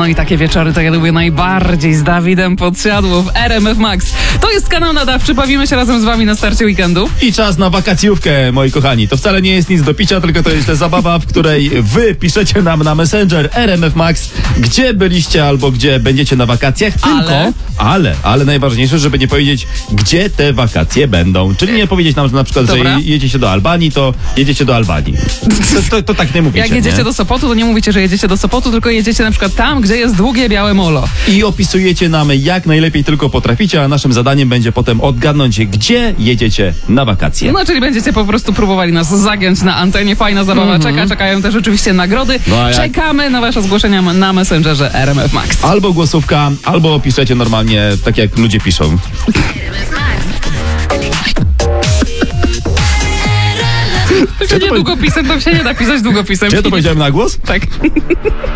No i takie wieczory to ja lubię najbardziej z Dawidem Podsiadło w RMF Max. To jest kanał nadawczy, bawimy się razem z wami na starcie weekendu. I czas na wakacjówkę, moi kochani. To wcale nie jest nic do picia, tylko to jest zabawa, w której wy piszecie nam na Messenger RMF Max, gdzie byliście albo gdzie będziecie na wakacjach. Tylko, ale najważniejsze, żeby nie powiedzieć, gdzie te wakacje będą. Czyli nie powiedzieć nam, że na przykład, Dobra. że jedziecie do Albanii, to jedziecie do Albanii. To tak nie mówicie. Jak jedziecie do Sopotu, to nie mówicie, że jedziecie do Sopotu, tylko jedziecie na przykład tam, gdzie jest długie białe molo. I opisujecie nam jak najlepiej tylko potraficie, a naszym zadaniem będzie potem odgadnąć, gdzie jedziecie na wakacje. No, czyli będziecie po prostu próbowali nas zagiąć na antenie. Fajna zabawa czekają też oczywiście nagrody. No a jak? Czekamy na wasze zgłoszenia na Messengerze RMF Max. Albo głosówka, albo piszecie normalnie tak, jak ludzie piszą. Tylko nie długopisem, tam się nie da pisać długopisem. Czy ja to powiedziałem na głos? Tak.